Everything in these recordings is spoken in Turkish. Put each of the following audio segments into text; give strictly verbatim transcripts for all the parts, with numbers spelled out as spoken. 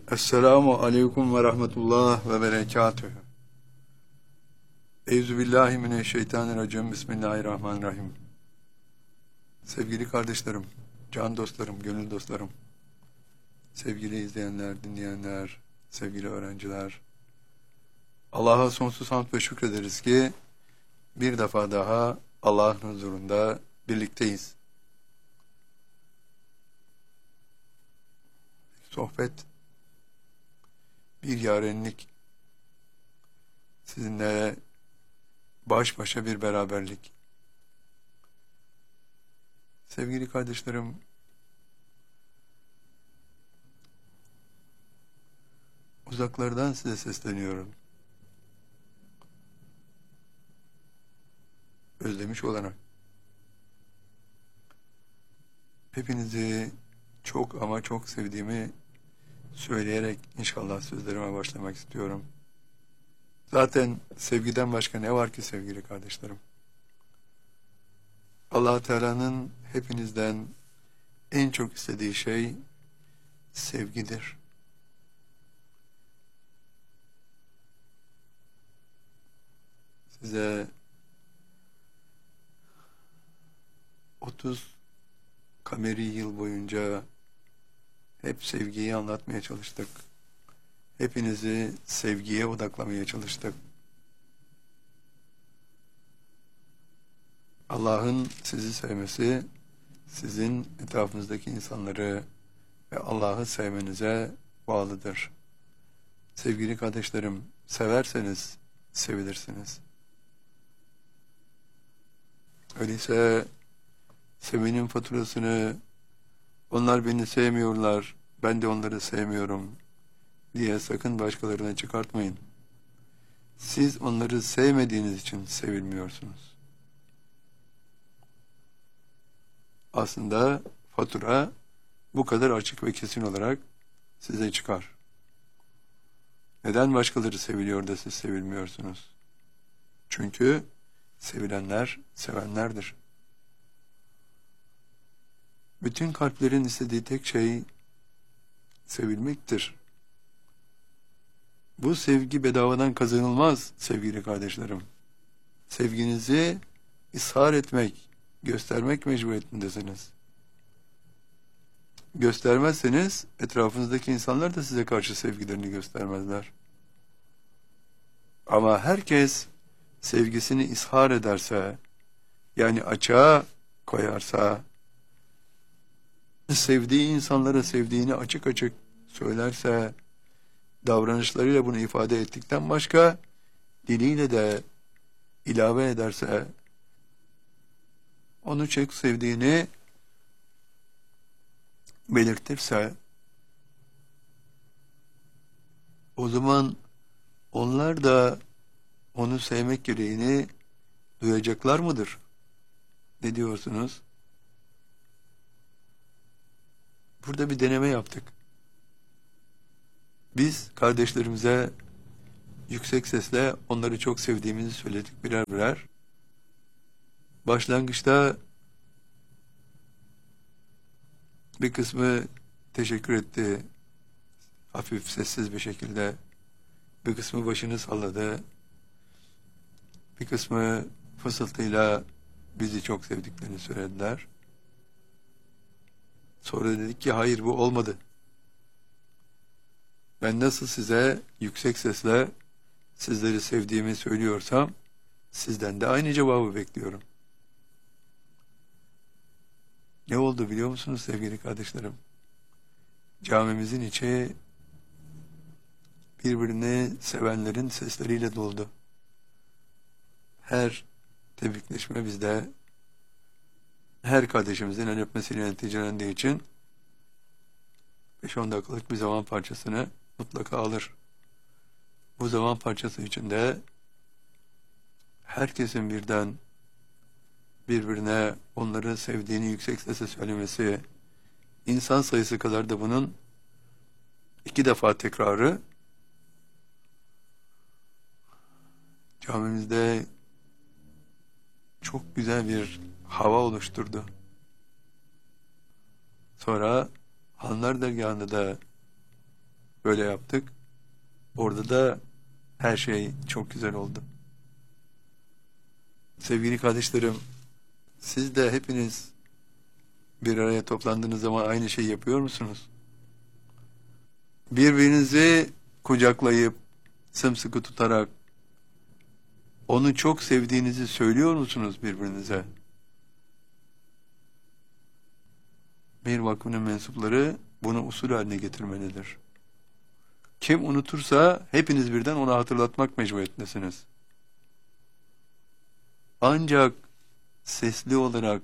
Esselamu aleyküm ve rahmetullah ve berekatühü. Euzubillahimineşşeytanirracim. Bismillahirrahmanirrahim. Sevgili kardeşlerim, can dostlarım, gönül dostlarım, sevgili izleyenler, dinleyenler, sevgili öğrenciler, Allah'a sonsuz hamd ve şükrederiz ki bir defa daha Allah'ın huzurunda birlikteyiz. Sohbet, bir yarenlik, sizinle baş başa bir beraberlik. Sevgili kardeşlerim, uzaklardan size sesleniyorum. Özlemiş olarak. Hepinizi çok ama çok sevdiğimi söyleyerek inşallah sözlerime başlamak istiyorum. Zaten sevgiden başka ne var ki sevgili kardeşlerim? Allah Teala'nın hepinizden en çok istediği şey sevgidir. Size otuz kameri yıl boyunca hep sevgiyi anlatmaya çalıştık. Hepinizi sevgiye odaklamaya çalıştık. Allah'ın sizi sevmesi, sizin etrafınızdaki insanları ve Allah'ı sevmenize bağlıdır. Sevgili kardeşlerim, severseniz sevilirsiniz. Öyleyse sevmenin faturasını onlar beni sevmiyorlar, ben de onları sevmiyorum diye sakın başkalarına çıkartmayın. Siz onları sevmediğiniz için sevilmiyorsunuz. Aslında fatura bu kadar açık ve kesin olarak size çıkar. Neden başkaları seviliyor da siz sevilmiyorsunuz? Çünkü sevilenler sevenlerdir. Bütün kalplerin istediği tek şey sevilmektir. Bu sevgi bedavadan kazanılmaz sevgili kardeşlerim. Sevginizi ishar etmek, göstermek mecburiyetindesiniz. Göstermezseniz etrafınızdaki insanlar da size karşı sevgilerini göstermezler. Ama herkes sevgisini ishar ederse, yani açığa koyarsa, sevdiği insanlara sevdiğini açık açık söylerse, davranışlarıyla bunu ifade ettikten başka, diliyle de ilave ederse, onu çok sevdiğini belirtirse, o zaman onlar da onu sevmek gereğini duyacaklar mıdır? Ne diyorsunuz? Burada bir deneme yaptık. Biz kardeşlerimize yüksek sesle onları çok sevdiğimizi söyledik birer birer. Başlangıçta bir kısmı teşekkür etti, hafif sessiz bir şekilde. Bir kısmı başını salladı. Bir kısmı fısıltıyla bizi çok sevdiklerini söylediler. Sonra dedik ki hayır, bu olmadı. Ben nasıl size yüksek sesle sizleri sevdiğimi söylüyorsam, sizden de aynı cevabı bekliyorum. Ne oldu biliyor musunuz sevgili kardeşlerim? Camimizin içi birbirini sevenlerin sesleriyle doldu. Her tebrikleşme bizde, her kardeşimizin el öpmesiyle neticelendiği için beş on dakikalık bir zaman parçasını mutlaka alır. Bu zaman parçası içinde herkesin birden birbirine onları sevdiğini yüksek sesle söylemesi, insan sayısı kadar da bunun iki defa tekrarı camimizde çok güzel bir hava oluşturdu. Sonra Hanlar dergahında da böyle yaptık. Orada da her şey çok güzel oldu. Sevgili kardeşlerim, siz de hepiniz bir araya toplandığınız zaman aynı şeyi yapıyor musunuz? Birbirinizi kucaklayıp, sımsıkı tutarak, onu çok sevdiğinizi söylüyor musunuz birbirinize? Bir vakfının mensupları bunu usul haline getirmelidir. Kim unutursa hepiniz birden ona hatırlatmak mecburiyetindesiniz. Ancak sesli olarak,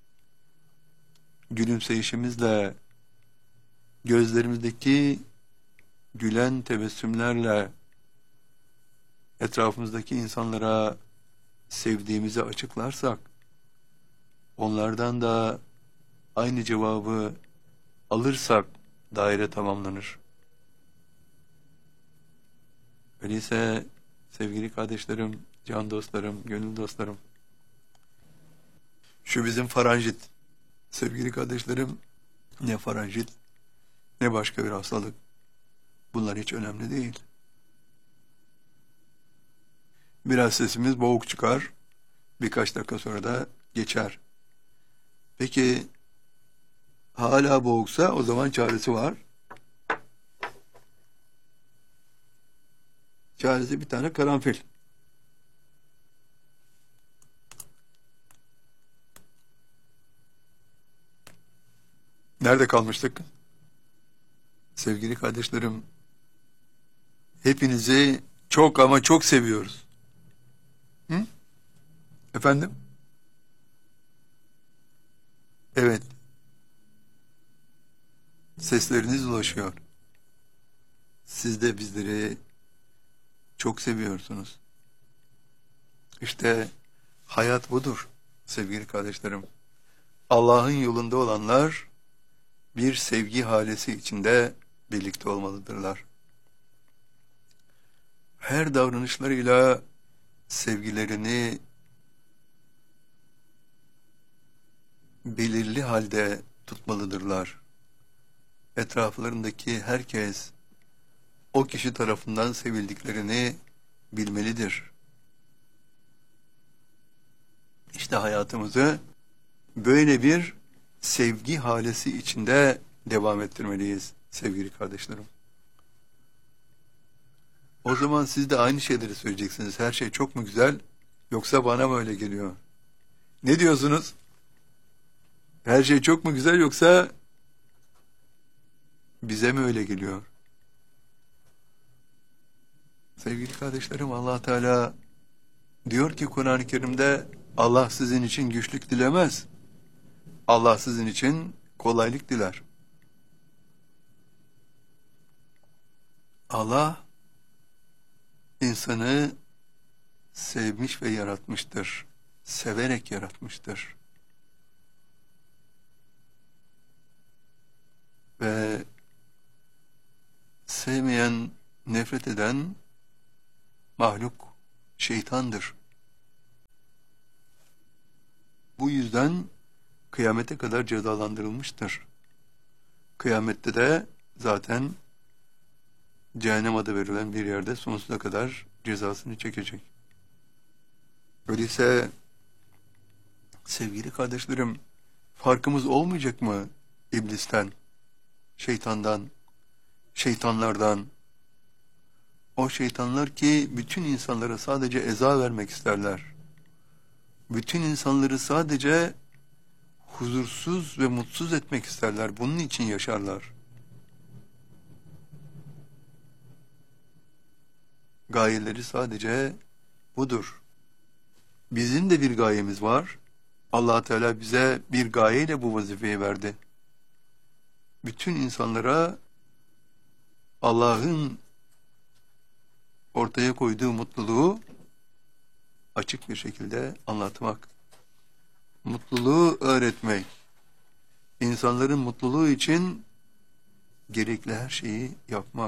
gülümseyişimizle, gözlerimizdeki gülen tebessümlerle etrafımızdaki insanlara sevdiğimizi açıklarsak, onlardan da aynı cevabı alırsak daire tamamlanır. Öyleyse sevgili kardeşlerim, can dostlarım, gönül dostlarım, şu bizim faranjit, sevgili kardeşlerim, ne faranjit, ne başka bir hastalık. Bunlar hiç önemli değil. Biraz sesimiz boğuk çıkar, birkaç dakika sonra da geçer. Peki, hala boğuksa o zaman çaresi var. Çaresi bir tane karanfil. Nerede kalmıştık? Sevgili kardeşlerim, hepinizi çok ama çok seviyoruz. Hı? Efendim? Evet. Sesleriniz ulaşıyor. Siz de bizleri çok seviyorsunuz. İşte hayat budur sevgili kardeşlerim. Allah'ın yolunda olanlar bir sevgi halesi içinde birlikte olmalıdırlar. Her davranışlarıyla sevgilerini belirli halde tutmalıdırlar. Etraflarındaki herkes o kişi tarafından sevildiklerini bilmelidir. İşte hayatımızı böyle bir sevgi halesi içinde devam ettirmeliyiz sevgili kardeşlerim. O zaman siz de aynı şeyleri söyleyeceksiniz. Her şey çok mu güzel, yoksa bana mı öyle geliyor? Ne diyorsunuz? Her şey çok mu güzel, yoksa bize mi öyle geliyor? Sevgili kardeşlerim, Allah Teala diyor ki Kur'an-ı Kerim'de, Allah sizin için güçlük dilemez. Allah sizin için kolaylık diler. Allah insanı sevmiş ve yaratmıştır. Severek yaratmıştır. Ve sevmeyen, nefret eden mahluk şeytandır. Bu yüzden kıyamete kadar cezalandırılmıştır. Kıyamette de zaten cehennem adı verilen bir yerde sonsuza kadar cezasını çekecek. Öyleyse sevgili kardeşlerim, farkımız olmayacak mı iblisten, şeytandan, şeytanlardan? O şeytanlar ki bütün insanlara sadece eza vermek isterler. Bütün insanları sadece huzursuz ve mutsuz etmek isterler. Bunun için yaşarlar. Gayeleri sadece budur. Bizim de bir gayemiz var. Allah Teala bize bir gayeyle bu vazifeyi verdi. Bütün insanlara Allah'ın ortaya koyduğu mutluluğu açık bir şekilde anlatmak. Mutluluğu öğretmek. İnsanların mutluluğu için gerekli her şeyi yapmak.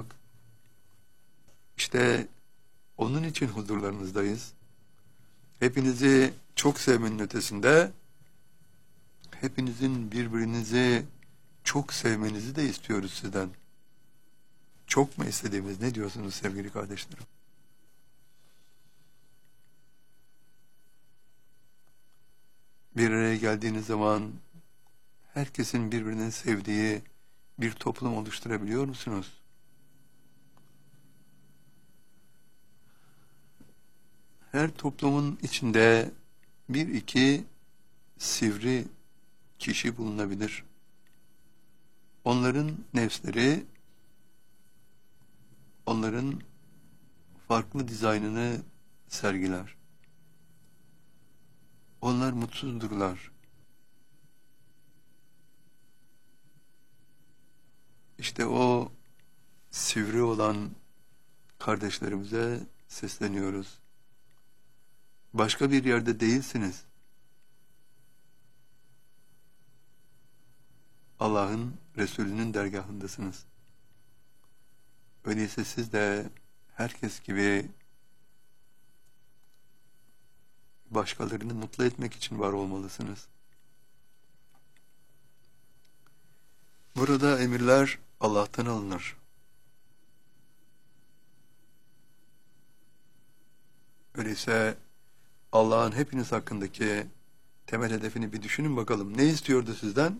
İşte onun için huzurlarınızdayız. Hepinizi çok sevmenin ötesinde, hepinizin birbirinizi çok sevmenizi de istiyoruz sizden. Çok mu istediğimiz, ne diyorsunuz sevgili kardeşlerim? Bir araya geldiğiniz zaman herkesin birbirini sevdiği bir toplum oluşturabiliyor musunuz? Her toplumun içinde bir iki sivri kişi bulunabilir. Onların nefsleri, onların farklı dizaynını sergiler. Onlar mutsuzdurlar. İşte o sivri olan kardeşlerimize sesleniyoruz. Başka bir yerde değilsiniz. Allah'ın Resulü'nün dergahındasınız. Öyleyse siz de herkes gibi başkalarını mutlu etmek için var olmalısınız. Burada emirler Allah'tan alınır. Öyleyse Allah'ın hepiniz hakkındaki temel hedefini bir düşünün bakalım. Ne istiyordu sizden?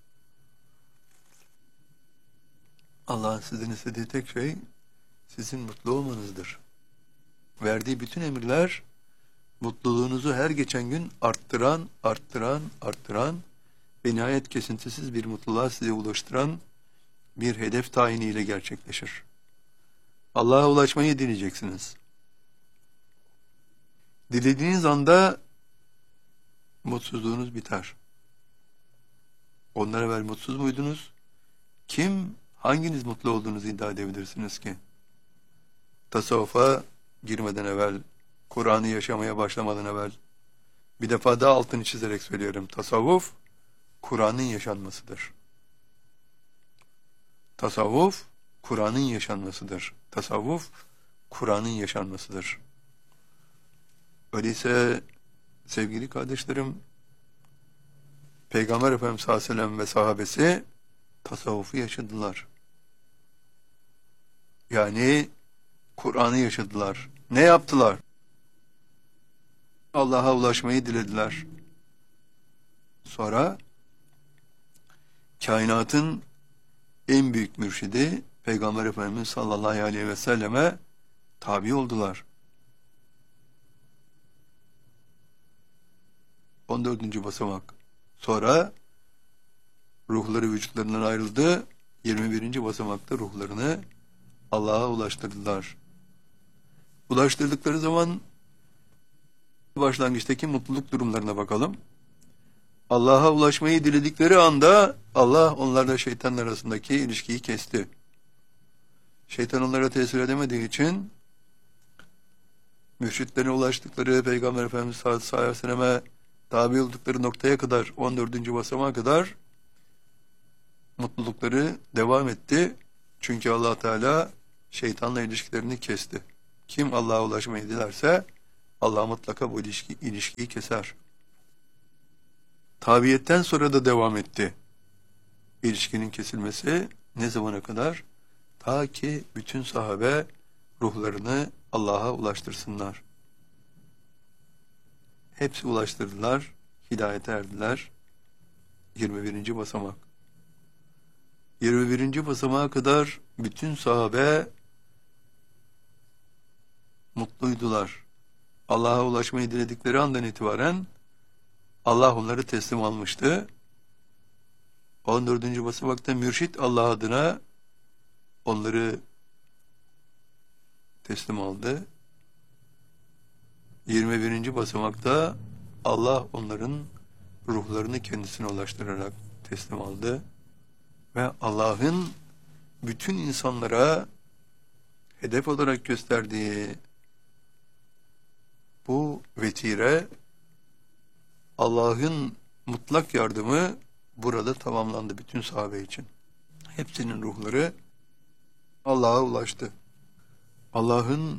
Allah'ın sizden istediği tek şey sizin mutlu olmanızdır. Verdiği bütün emirler mutluluğunuzu her geçen gün arttıran, arttıran, arttıran ve nihayet kesintisiz bir mutluluğa size ulaştıran bir hedef tayiniyle gerçekleşir. Allah'a ulaşmayı dileyeceksiniz. Dilediğiniz anda mutsuzluğunuz biter. Ondan evvel mutsuz muydunuz? Kim, hanginiz mutlu olduğunuzu iddia edebilirsiniz ki? Tasavvufa girmeden evvel, Kur'an'ı yaşamaya başlamadan evvel, bir defa daha altını çizerek söylüyorum. Tasavvuf, Kur'an'ın yaşanmasıdır. Tasavvuf, Kur'an'ın yaşanmasıdır. Tasavvuf, Kur'an'ın yaşanmasıdır. Öyleyse sevgili kardeşlerim, Peygamber Efendimiz sallallahu aleyhi ve sellem ve sahabesi tasavvufu yaşadılar. Yani Kur'an'ı yaşadılar. Ne yaptılar? Allah'a ulaşmayı dilediler. Sonra kainatın en büyük mürşidi Peygamber Efendimiz sallallahu aleyhi ve selleme tabi oldular. on dördüncü basamak. Sonra ruhları vücutlarından ayrıldı. yirmi birinci basamakta ruhlarını Allah'a ulaştırdılar. Ulaştırdıkları zaman başlangıçtaki mutluluk durumlarına bakalım. Allah'a ulaşmayı diledikleri anda Allah onlarla şeytanlar arasındaki ilişkiyi kesti. Şeytan onlara tesir edemediği için mürşitlerine ulaştıkları Peygamber Efendimiz sallallahu aleyhi ve selleme tabi oldukları noktaya kadar, on dördüncü basamağa kadar mutlulukları devam etti. Çünkü Allah Teala şeytanla ilişkilerini kesti. Kim Allah'a ulaşmayı dilerse Allah mutlaka bu ilişki, ilişkiyi keser. Tabiyetten sonra da devam etti. İlişkinin kesilmesi ne zamana kadar? Ta ki bütün sahabe ruhlarını Allah'a ulaştırsınlar. Hepsi ulaştırdılar, hidayete erdiler. yirmi birinci basamak. yirmi birinci basamağa kadar bütün sahabe mutluydular. Allah'a ulaşmayı diledikleri andan itibaren Allah onları teslim almıştı. on dördüncü basamakta mürşit Allah adına onları teslim aldı. yirmi birinci basamakta Allah onların ruhlarını kendisine ulaştırarak teslim aldı. Ve Allah'ın bütün insanlara hedef olarak gösterdiği bu vetire, Allah'ın mutlak yardımı burada tamamlandı bütün sahabe için. Hepsinin ruhları Allah'a ulaştı. Allah'ın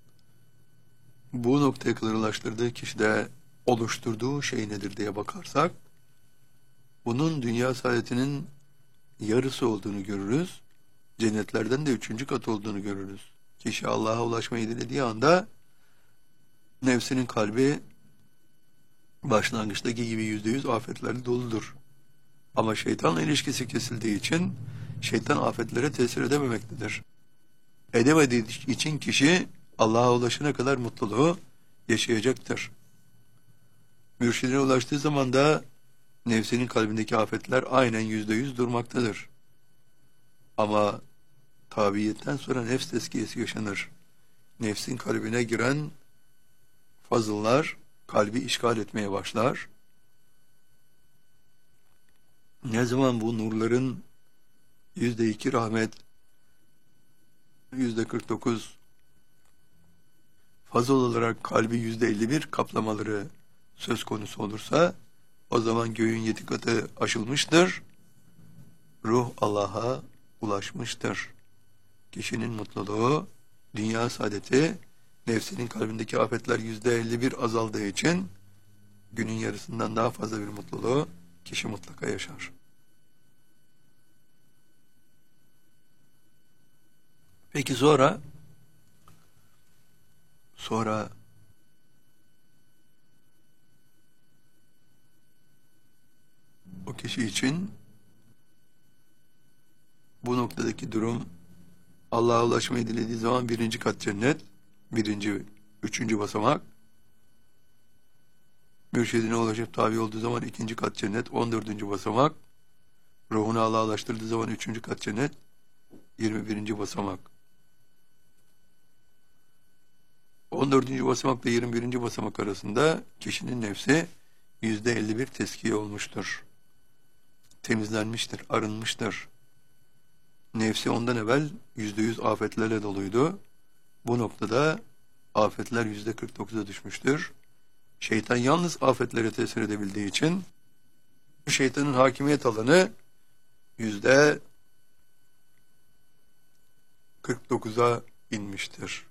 bu noktaya kadar ulaştırdığı kişide oluşturduğu şey nedir diye bakarsak, bunun dünya saadetinin yarısı olduğunu görürüz. cennetlerden de üçüncü kat olduğunu görürüz. Kişi Allah'a ulaşmayı dilediği anda nefsinin kalbi başlangıçtaki gibi yüzde yüz afetlerle doludur. Ama şeytanla ilişkisi kesildiği için şeytan afetlere tesir edememektedir. Edemediği için kişi Allah'a ulaşana kadar mutluluğu yaşayacaktır. Mürşidine ulaştığı zaman da nefsinin kalbindeki afetler aynen yüzde yüz durmaktadır. Ama tabiiyetten sonra nefs tezkiyesi yaşanır. Nefsin kalbine giren fazıllar kalbi işgal etmeye başlar. Ne zaman bu nurların yüzde iki rahmet, yüzde kırk dokuz fazıl olarak kalbi yüzde elli bir kaplamaları söz konusu olursa, o zaman göğün yedi katı aşılmıştır. Ruh Allah'a ulaşmıştır. Kişinin mutluluğu, dünya saadeti, nefsinin kalbindeki afetler yüzde elli bir azaldığı için günün yarısından daha fazla bir mutluluğu kişi mutlaka yaşar. Peki sonra sonra o kişi için bu noktadaki durum, Allah'a ulaşmayı dilediği zaman birinci kat cennet, birinci, üçüncü basamak, mürşidine ulaşıp tabi olduğu zaman ikinci kat cennet, on dördüncü basamak, ruhunu Allah'a ulaştırdığı zaman üçüncü kat cennet, yirmi birinci basamak. on dördüncü basamakla yirmi birinci basamak arasında kişinin nefsi yüzde elli bir teskiye olmuştur. Temizlenmiştir, arınmıştır. Nefsi ondan evvel yüzde yüz afetlerle doluydu. Bu noktada afetler yüzde kırk dokuza düşmüştür. Şeytan yalnız afetlere tesir edebildiği için şeytanın hakimiyet alanı yüzde kırk dokuza inmiştir.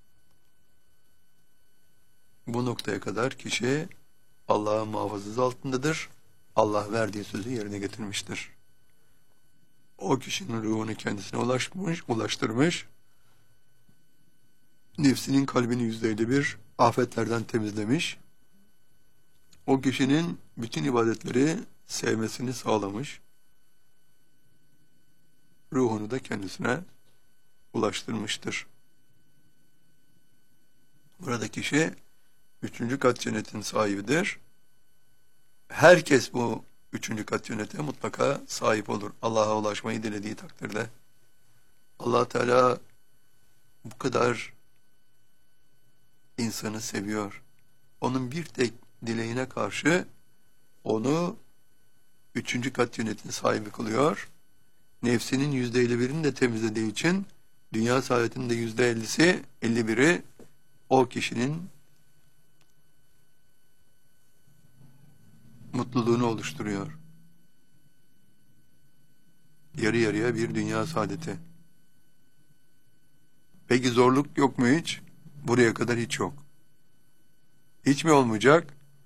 Bu noktaya kadar kişi Allah'ın muhafazası altındadır. Allah verdiği sözü yerine getirmiştir. O kişinin ruhunu kendisine ulaşmış, ulaştırmış, nefsinin kalbini yüzde elli bir afetlerden temizlemiş, o kişinin bütün ibadetleri sevmesini sağlamış, ruhunu da kendisine ulaştırmıştır. Burada kişi üçüncü kat cennetin sahibidir. Herkes bu üçüncü kat cennete mutlaka sahip olur, Allah'a ulaşmayı dilediği takdirde. Allah Teala bu kadar insanı seviyor. Onun bir tek dileğine karşı onu üçüncü kat cennetin sahibi kılıyor. Nefsinin yüzde elli birini de temizlediği için dünya saadetinin de yüzde ellisi, elli biri o kişinin mutluluğunu oluşturuyor. Yarı yarıya bir dünya saadeti. Peki zorluk yok mu hiç? Buraya kadar hiç yok. Hiç mi olmayacak?